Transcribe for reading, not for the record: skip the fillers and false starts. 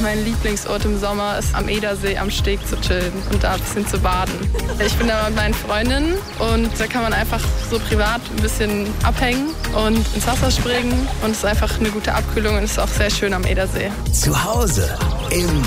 Mein Lieblingsort im Sommer ist am Edersee am Steg zu chillen und da ein bisschen zu baden. Ich bin da mit meinen Freundinnen und da kann man einfach so privat ein bisschen abhängen und ins Wasser springen und es ist einfach eine gute Abkühlung und es ist auch sehr schön am Edersee. Zu Hause im